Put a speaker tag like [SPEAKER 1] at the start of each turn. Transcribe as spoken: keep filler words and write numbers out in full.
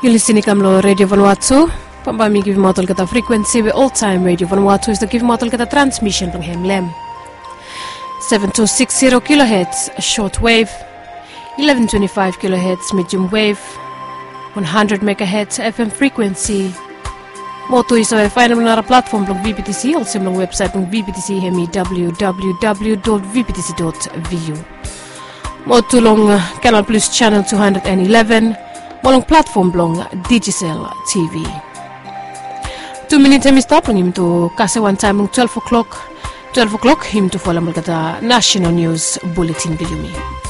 [SPEAKER 1] You're listening to Radio Vanuatu. Pambami give model kata frequency with all-time Radio Vanuatu is the give model kata transmission pang hemlem. seven two six zero kilohertz shortwave, eleven twenty-five kilohertz medium wave, one hundred megahertz F M frequency. Moto is a find on our platform blog V P T C, also on website blog V P T C hemi w w w dot v p t c dot v u. Moto long Canal Plus channel two hundred eleven, molong platform blog Digicel T V. Two minutes hemi stop him to kasa one time twelve o'clock. twelve o'clock him to follow malgata National News Bulletin Bilumi.